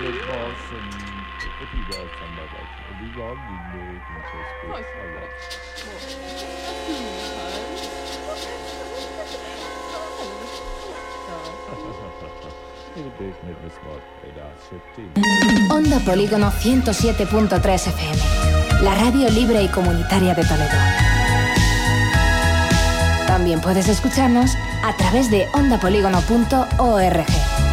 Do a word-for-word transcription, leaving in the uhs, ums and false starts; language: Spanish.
met Mars en et videre samarbeid. Og vi var vinner i Konsesby. Onda Polígono ciento siete punto tres F M, la radio libre y comunitaria de Toledo. También puedes escucharnos a través de onda polígono punto org.